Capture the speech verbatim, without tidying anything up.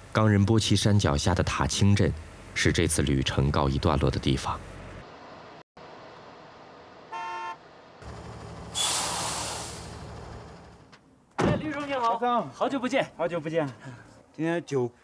冈仁波齐山脚下的塔清镇，是这次旅程告一段落的地方。 哎，李叔你好，好久不见， 好久不见。今天酒